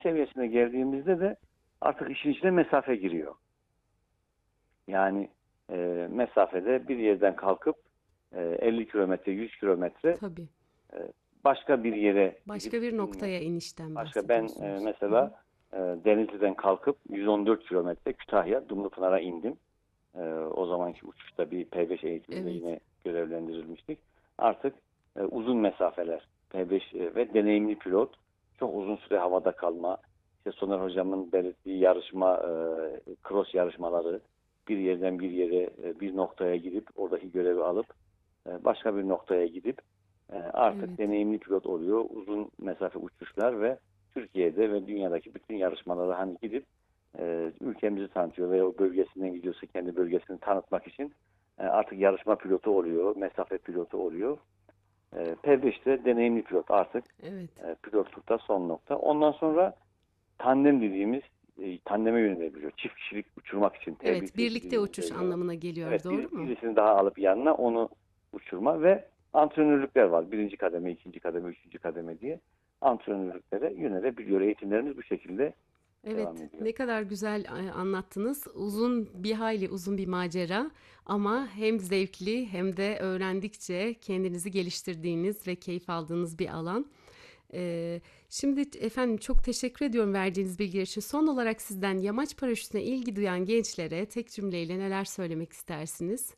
seviyesine geldiğimizde de artık işin içine mesafe giriyor. Yani mesafede bir yerden kalkıp 50 kilometre, 100 kilometre Tabii. başka bir yere gidip Başka bir noktaya inişten ben bahsediyorsunuz. Hı hı. mesela Denizli'den kalkıp 114 kilometre Kütahya, Dumlupınar'a indim. O zamanki uçuşta bir P5 eğitiminde Evet. yine görevlendirilmiştik. Artık uzun mesafeler, P5 ve deneyimli pilot, çok uzun süre havada kalma, işte Soner Hocam'ın belirttiği yarışma, cross yarışmaları, bir yerden bir yere, bir noktaya gidip oradaki görevi alıp başka bir noktaya gidip artık Evet. deneyimli pilot oluyor. Uzun mesafe uçuşlar ve Türkiye'de ve dünyadaki bütün yarışmalara hani gidip ülkemizi tanıtıyor veya o bölgesinden gidiyorsa kendi bölgesini tanıtmak için artık yarışma pilotu oluyor, mesafe pilotu oluyor. P5'te deneyimli pilot artık Evet. pilotlukta son nokta. Ondan sonra tandem dediğimiz tandeme yönelebiliyor. Çift kişilik uçurmak için T1, Evet, T2 birlikte dediğimiz uçuş bölgede. anlamına geliyor, Evet, doğru mu? birisini daha alıp yanına onu uçurma ve antrenörlükler var. Birinci kademe, ikinci kademe, üçüncü kademe diye antrenörlüklere yönelebiliyor. Eğitimlerimiz bu şekilde devam Evet, ediyor. ne kadar güzel anlattınız. Bir hayli uzun bir macera ama hem zevkli hem de öğrendikçe kendinizi geliştirdiğiniz ve keyif aldığınız bir alan. Şimdi efendim çok teşekkür ediyorum verdiğiniz bilgiler için. Son olarak sizden yamaç paraşütüne ilgi duyan gençlere tek cümleyle neler söylemek istersiniz?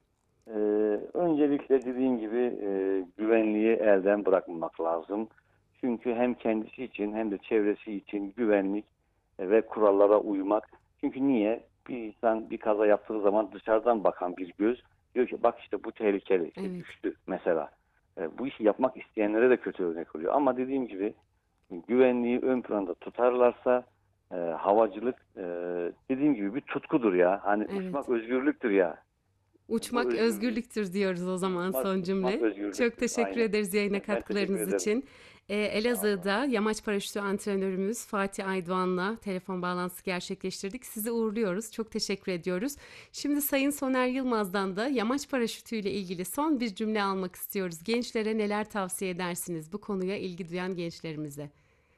Öncelikle dediğim gibi güvenliği elden bırakmamak lazım. Çünkü hem kendisi için hem de çevresi için güvenlik ve kurallara uymak. Çünkü niye? Bir insan bir kaza yaptığı zaman dışarıdan bakan bir göz diyor ki bak işte bu tehlikeli, işte Evet, düştü mesela. Bu işi yapmak isteyenlere de kötü örnek oluyor. Ama dediğim gibi güvenliği ön planda tutarlarsa havacılık dediğim gibi bir tutkudur ya. Hani uçmak evet. özgürlüktür ya. Bu Uçmak özgürlüğü özgürlüktür diyoruz o zaman son uçmak cümle. Çok özgürlüktür. teşekkür Aynen. ederiz yayına Ben teşekkür katkılarınız ederim. için. Sağ olun. Elazığ'da yamaç paraşütü antrenörümüz Fatih Aydoğan'la telefon bağlantısı gerçekleştirdik. Sizi uğurluyoruz. Çok teşekkür ediyoruz. Şimdi Sayın Soner Yılmaz'dan da yamaç paraşütüyle ilgili son bir cümle almak istiyoruz. Gençlere neler tavsiye edersiniz bu konuya ilgi duyan gençlerimize?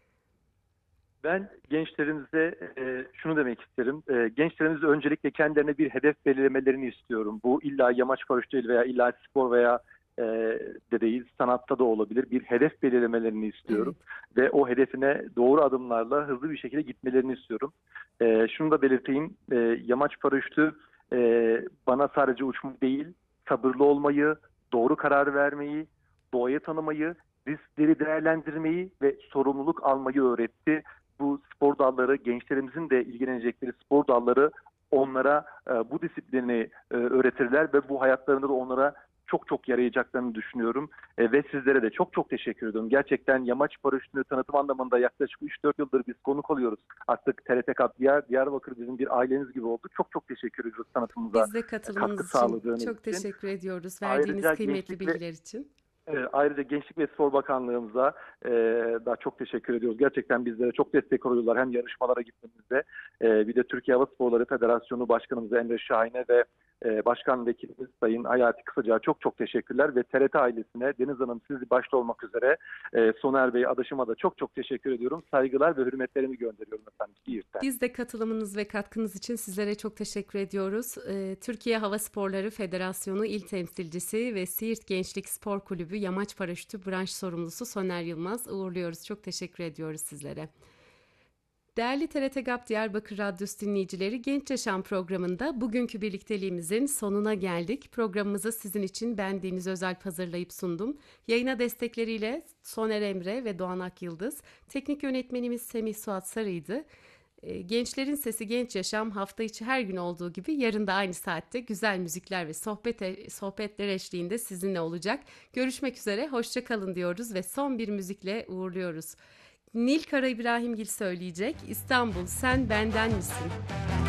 Ben gençlerimize şunu demek isterim. Gençlerimize öncelikle kendilerine bir hedef belirlemelerini istiyorum. Bu illa yamaç paraşütü değil veya illa spor veya e, de değil, sanatta da olabilir. Bir hedef belirlemelerini istiyorum. Evet, Ve o hedefine doğru adımlarla hızlı bir şekilde gitmelerini istiyorum. Şunu da belirteyim. Yamaç paraşütü bana sadece uçmak değil, sabırlı olmayı, doğru karar vermeyi, doğayı tanımayı, riskleri değerlendirmeyi ve sorumluluk almayı öğretti. Bu spor dalları, gençlerimizin de ilgilenecekleri spor dalları onlara bu disiplini öğretirler ve bu hayatlarında da onlara çok çok yarayacaklarını düşünüyorum. Ve sizlere de çok çok teşekkür ediyorum. Gerçekten yamaç paraşütünü tanıtım anlamında yaklaşık 3-4 yıldır biz konuk oluyoruz. Artık TRT Diyarbakır bizim bir ailemiz gibi oldu. Çok çok teşekkür ediyoruz tanıtımımıza biz de katkı katılımınız için sağladığınız çok için. teşekkür ediyoruz. Verdiğiniz Ayrıca kıymetli bilgiler için. Ayrıca Gençlik ve Spor Bakanlığımıza da çok teşekkür ediyoruz. Gerçekten bizlere çok destek oluyorlar hem yarışmalara gitmemizde. Bir de Türkiye Hava Sporları Federasyonu Başkanımız Emre Şahin'e ve Başkan Vekilimiz Sayın Hayati Kısaca çok çok teşekkürler. Ve TRT ailesine Deniz Hanım siz başta olmak üzere Soner Bey adaşıma da çok çok teşekkür ediyorum. Saygılar ve hürmetlerimi gönderiyorum efendim Siirt'ten. Biz de katılımınız ve katkınız için sizlere çok teşekkür ediyoruz. Türkiye Hava Sporları Federasyonu İl Temsilcisi ve Siirt Gençlik Spor Kulübü Yamaç Paraşütü Branş Sorumlusu Soner Yılmaz uğurluyoruz. Çok teşekkür ediyoruz sizlere. Değerli TRT GAP Diyarbakır Radyosu dinleyicileri, Genç Yaşam programında bugünkü birlikteliğimizin sonuna geldik. Programımızı sizin için ben Deniz Özelp hazırlayıp sundum. Yayına destekleriyle Soner Emre ve Doğan Akyıldız. Teknik yönetmenimiz Semih Suat Sarı'ydı. Gençlerin Sesi Genç Yaşam hafta içi her gün olduğu gibi yarın da aynı saatte güzel müzikler ve sohbetler eşliğinde sizinle olacak. Görüşmek üzere, hoşça kalın diyoruz ve son bir müzikle uğurluyoruz. Nil Kara İbrahimgil söyleyecek. İstanbul sen benden misin?